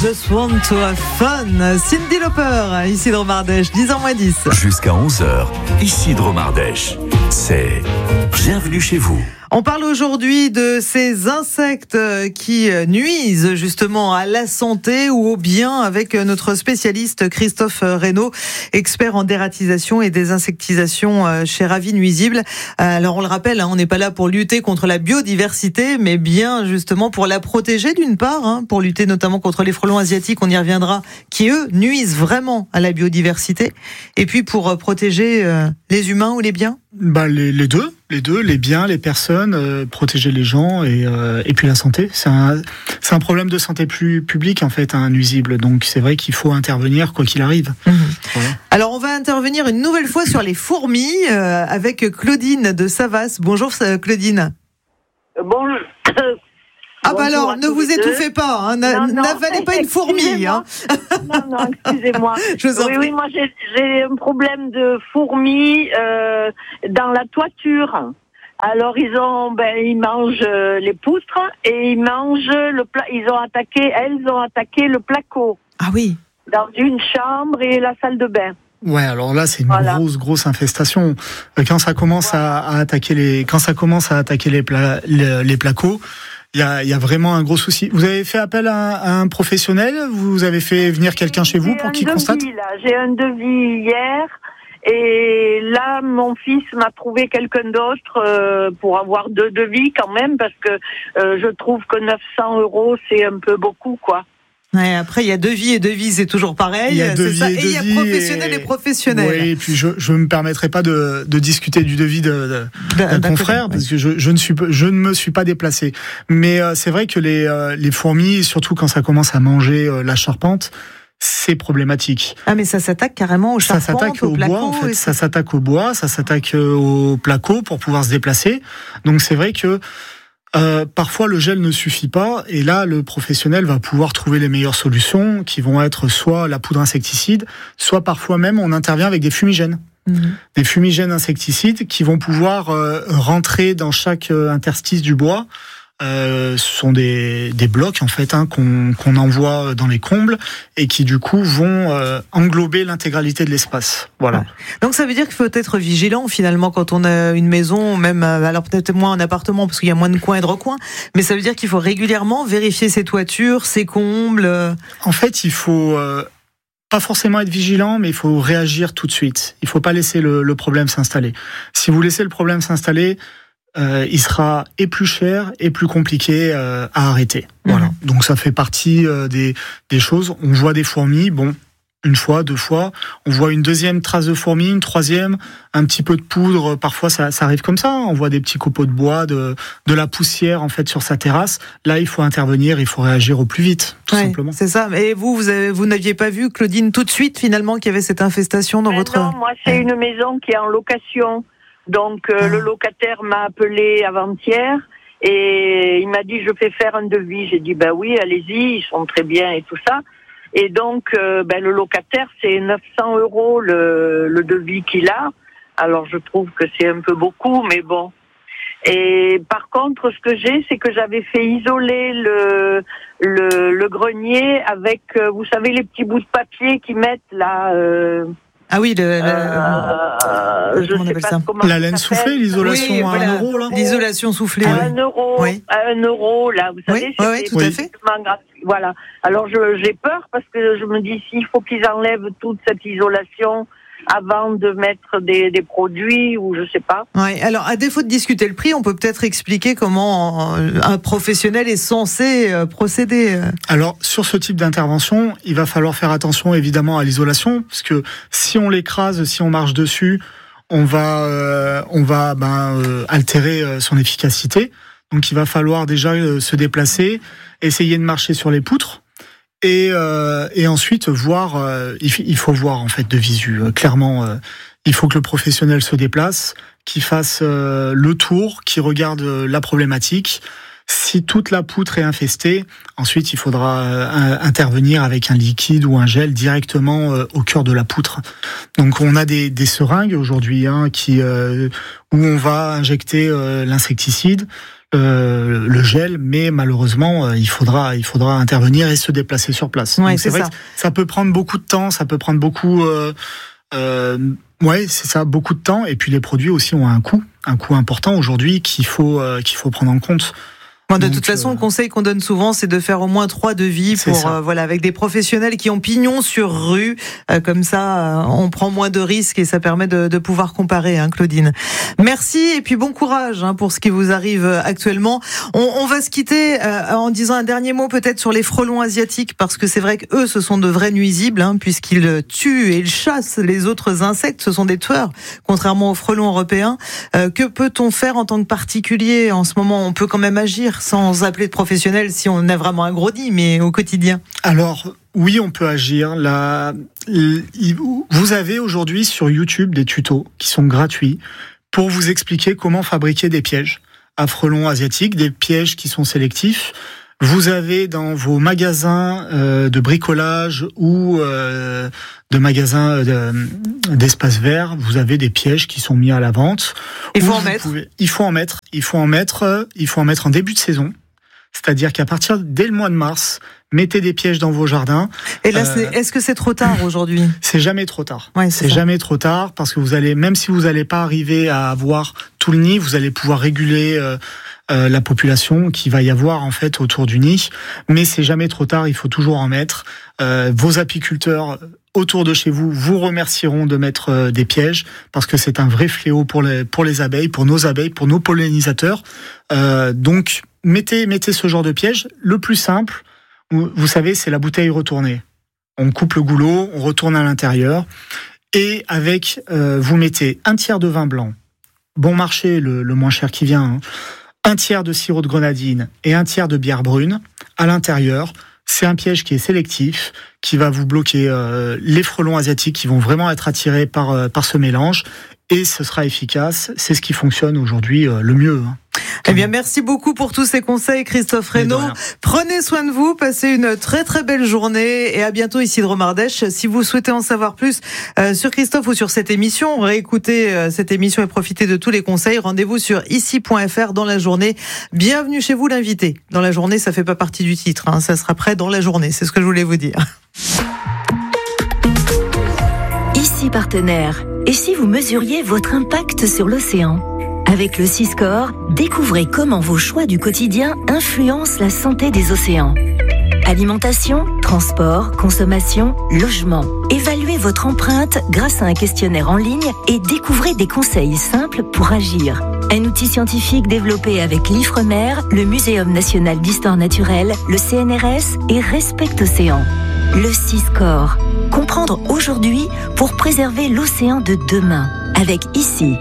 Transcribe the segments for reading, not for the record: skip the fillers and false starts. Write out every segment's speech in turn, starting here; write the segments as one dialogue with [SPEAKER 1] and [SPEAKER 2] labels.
[SPEAKER 1] Just Want to Have Fun. Cyndi Lauper, Isidro Mardèche, 10h-10.
[SPEAKER 2] Jusqu'à 11h, Isidro Mardèche. C'est Bienvenue chez vous.
[SPEAKER 1] On parle aujourd'hui de ces insectes qui nuisent justement à la santé ou au bien avec notre spécialiste Christophe Reynaud, expert en dératisation et désinsectisation chez Ravi Nuisibles. Alors on le rappelle, on n'est pas là pour lutter contre la biodiversité, mais bien justement pour la protéger d'une part, pour lutter notamment contre les frelons asiatiques, on y reviendra, qui eux nuisent vraiment à la biodiversité, et puis pour protéger les humains ou les biens.
[SPEAKER 3] Les deux, les biens, les personnes, protéger les gens et puis la santé. C'est un problème de santé publique en fait, un nuisible. Donc c'est vrai qu'il faut intervenir quoi qu'il arrive. Voilà.
[SPEAKER 1] Alors on va intervenir une nouvelle fois sur les fourmis avec Claudine de Savas. Bonjour Claudine.
[SPEAKER 4] Bonjour.
[SPEAKER 1] Alors, ne vous étouffez pas, n'avalez pas une fourmi.
[SPEAKER 4] Non, excusez-moi. Oui, moi j'ai un problème de fourmis dans la toiture. Alors ils mangent les poutres et ils mangent elles ont attaqué le placo.
[SPEAKER 1] Ah oui.
[SPEAKER 4] Dans une chambre et la salle de bain.
[SPEAKER 3] Ouais, alors là c'est une grosse infestation. Quand ça commence à attaquer les placos. Il y a vraiment un gros souci. Vous avez fait appel à un professionnel ? Vous avez fait venir quelqu'un chez vous pour qu'il constate ?
[SPEAKER 4] J'ai un devis hier et là mon fils m'a trouvé quelqu'un d'autre pour avoir 2 devis quand même parce que je trouve que 900 € c'est un peu beaucoup quoi.
[SPEAKER 1] Ouais, après, il y a devis et devis, c'est toujours pareil.
[SPEAKER 3] Il y a devis
[SPEAKER 1] et il y a professionnel et professionnel.
[SPEAKER 3] Oui, et puis je me permettrai pas de discuter du devis d'un confrère parce que je ne me suis pas déplacé. Mais c'est vrai que les fourmis, surtout quand ça commence à manger la charpente, c'est problématique.
[SPEAKER 1] Ah, mais ça s'attaque carrément aux charpentes,
[SPEAKER 3] ça s'attaque au
[SPEAKER 1] placo,
[SPEAKER 3] bois, en fait. Ça s'attaque au bois, ça s'attaque au placo pour pouvoir se déplacer. Donc c'est vrai que parfois le gel ne suffit pas et là le professionnel va pouvoir trouver les meilleures solutions qui vont être soit la poudre insecticide, soit parfois même on intervient avec des fumigènes. Des fumigènes insecticides qui vont pouvoir rentrer dans chaque interstice du bois. Ce sont des blocs en fait qu'on envoie dans les combles et qui du coup vont englober l'intégralité de l'espace. Voilà. Ouais.
[SPEAKER 1] Donc ça veut dire qu'il faut être vigilant finalement quand on a une maison, même alors peut-être moins un appartement parce qu'il y a moins de coins et de recoins, mais ça veut dire qu'il faut régulièrement vérifier ses toitures, ses combles.
[SPEAKER 3] En fait, il faut pas forcément être vigilant, mais il faut réagir tout de suite. Il faut pas laisser le problème s'installer. Si vous laissez le problème s'installer, il sera et plus cher et plus compliqué à arrêter. Voilà. Donc ça fait partie des choses. On voit des fourmis, une fois, 2 fois. On voit une deuxième trace de fourmi, une troisième, un petit peu de poudre. Parfois ça arrive comme ça. On voit des petits copeaux de bois, de la poussière en fait sur sa terrasse. Là, il faut intervenir, il faut réagir au plus vite, tout simplement.
[SPEAKER 1] C'est ça. Et vous n'aviez pas vu, Claudine, tout de suite finalement qu'il y avait cette infestation dans votre...
[SPEAKER 4] Non, moi c'est une maison qui est en location. Donc le locataire m'a appelé avant-hier et il m'a dit je fais faire un devis. J'ai dit oui, allez-y, ils sont très bien et tout ça. Et donc le locataire c'est 900 € le devis qu'il a. Alors je trouve que c'est un peu beaucoup, mais bon. Et par contre, ce que j'ai, c'est que j'avais fait isoler le grenier avec, vous savez, les petits bouts de papier qu'ils mettent là.
[SPEAKER 1] Ah oui,
[SPEAKER 4] je sais pas comment
[SPEAKER 3] la laine soufflée, l'isolation à 1 € là.
[SPEAKER 1] L'isolation soufflée.
[SPEAKER 4] À 1 €, à 1 € là, vous savez.
[SPEAKER 1] Oui, tout à fait.
[SPEAKER 4] Voilà. Alors j'ai peur parce que je me dis s'il faut qu'ils enlèvent toute cette isolation avant de mettre des produits ou je sais pas.
[SPEAKER 1] Ouais. Alors à défaut de discuter le prix, on peut peut-être expliquer comment un professionnel est censé procéder.
[SPEAKER 3] Alors sur ce type d'intervention, il va falloir faire attention évidemment à l'isolation parce que si on l'écrase, si on marche dessus, on va altérer son efficacité. Donc il va falloir déjà se déplacer, essayer de marcher sur les poutres. Et ensuite voir, il faut voir en fait de visu. Clairement, il faut que le professionnel se déplace, qu'il fasse le tour, qu'il regarde la problématique. Si toute la poutre est infestée, ensuite il faudra intervenir avec un liquide ou un gel directement au cœur de la poutre. Donc on a des seringues aujourd'hui où on va injecter l'insecticide. le gel, mais malheureusement, il faudra intervenir et se déplacer sur place.
[SPEAKER 1] Ouais,
[SPEAKER 3] donc c'est vrai
[SPEAKER 1] ça.
[SPEAKER 3] que ça peut prendre beaucoup de temps, ça peut prendre beaucoup. C'est ça, beaucoup de temps. Et puis les produits aussi ont un coût important aujourd'hui qu'il faut prendre en compte.
[SPEAKER 1] De toute façon, le conseil qu'on donne souvent, c'est de faire au moins 3 devis avec des professionnels qui ont pignon sur rue. Comme ça, on prend moins de risques et ça permet de pouvoir comparer, Claudine. Merci et puis bon courage pour ce qui vous arrive actuellement. On va se quitter en disant un dernier mot peut-être sur les frelons asiatiques, parce que c'est vrai qu'eux, ce sont de vrais nuisibles, puisqu'ils tuent et ils chassent les autres insectes. Ce sont des tueurs, contrairement aux frelons européens. Que peut-on faire en tant que particulier en ce moment? On peut quand même agir sans appeler de professionnel si on a vraiment un gros nid, mais au quotidien.
[SPEAKER 3] Alors, oui, on peut agir. Vous avez aujourd'hui sur YouTube des tutos qui sont gratuits pour vous expliquer comment fabriquer des pièges à frelons asiatiques, des pièges qui sont sélectifs. Vous avez dans vos magasins de bricolage ou de magasins d'espaces verts, vous avez des pièges qui sont mis à la vente.
[SPEAKER 1] Il faut en
[SPEAKER 3] mettre en début de saison. C'est-à-dire qu'à partir dès le mois de mars, mettez des pièges dans vos jardins.
[SPEAKER 1] Et là, est-ce que c'est trop tard aujourd'hui ?
[SPEAKER 3] C'est jamais trop tard.
[SPEAKER 1] Ouais,
[SPEAKER 3] c'est jamais trop tard parce que même si vous n'allez pas arriver à avoir tout le nid, vous allez pouvoir réguler la population qui va y avoir en fait autour du nid. Mais c'est jamais trop tard. Il faut toujours en mettre. Vos apiculteurs autour de chez vous vous remercieront de mettre des pièges parce que c'est un vrai fléau pour les abeilles, pour nos pollinisateurs. Donc mettez ce genre de piège. Le plus simple, vous savez, c'est la bouteille retournée. On coupe le goulot, on retourne à l'intérieur et vous mettez un tiers de vin blanc, bon marché, le moins cher qui vient, un tiers de sirop de grenadine et un tiers de bière brune à l'intérieur. C'est un piège qui est sélectif, qui va vous bloquer les frelons asiatiques qui vont vraiment être attirés par ce mélange et ce sera efficace. C'est ce qui fonctionne aujourd'hui le mieux.
[SPEAKER 1] Eh bien, merci beaucoup pour tous ces conseils, Christophe Reynaud. Prenez soin de vous, passez une très très belle journée et à bientôt ici de Romardèche. Si vous souhaitez en savoir plus sur Christophe ou sur cette émission, réécoutez cette émission et profitez de tous les conseils. Rendez-vous sur ici.fr dans la journée. Bienvenue chez vous, l'invité. Dans la journée, ça fait pas partie du titre, ça sera prêt dans la journée. C'est ce que je voulais vous dire.
[SPEAKER 5] Ici partenaire. Et si vous mesuriez votre impact sur l'océan ? Avec le Siscore, découvrez comment vos choix du quotidien influencent la santé des océans. Alimentation, transport, consommation, logement. Évaluez votre empreinte grâce à un questionnaire en ligne et découvrez des conseils simples pour agir. Un outil scientifique développé avec l'Ifremer, le Muséum national d'histoire naturelle, le CNRS et Respect Océan. Le Siscore. Comprendre aujourd'hui pour préserver l'océan de demain. Avec ICI.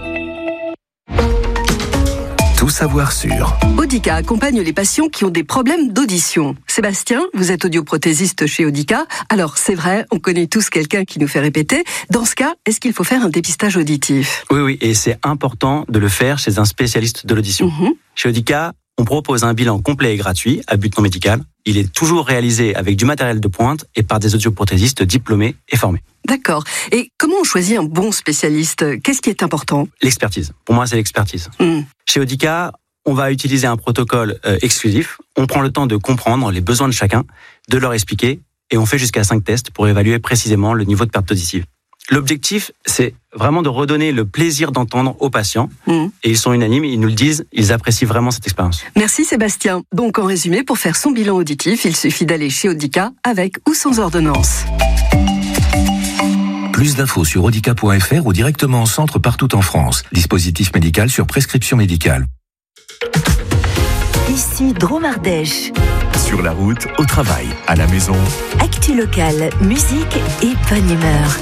[SPEAKER 2] Tout savoir sur.
[SPEAKER 6] Audica accompagne les patients qui ont des problèmes d'audition. Sébastien, vous êtes audioprothésiste chez Audica. Alors, c'est vrai, on connaît tous quelqu'un qui nous fait répéter. Dans ce cas, est-ce qu'il faut faire un dépistage auditif ?
[SPEAKER 7] Oui, et c'est important de le faire chez un spécialiste de l'audition. Chez Audica, on propose un bilan complet et gratuit, à but non médical. Il est toujours réalisé avec du matériel de pointe et par des audioprothésistes diplômés et formés.
[SPEAKER 6] D'accord. Et comment on choisit un bon spécialiste ? Qu'est-ce qui est important ?
[SPEAKER 7] L'expertise. Pour moi, c'est l'expertise. Chez Audica, on va utiliser un protocole exclusif. On prend le temps de comprendre les besoins de chacun, de leur expliquer, et on fait jusqu'à 5 tests pour évaluer précisément le niveau de perte auditive. L'objectif, c'est vraiment de redonner le plaisir d'entendre aux patients. Et ils sont unanimes, ils nous le disent, ils apprécient vraiment cette expérience.
[SPEAKER 6] Merci Sébastien. Donc en résumé, pour faire son bilan auditif, il suffit d'aller chez Audica avec ou sans ordonnance.
[SPEAKER 2] Plus d'infos sur audica.fr ou directement en centre partout en France. Dispositif médical sur prescription médicale.
[SPEAKER 5] Ici Dromardèche.
[SPEAKER 2] Sur la route, au travail, à la maison.
[SPEAKER 5] Actu locale, musique et bonne humeur.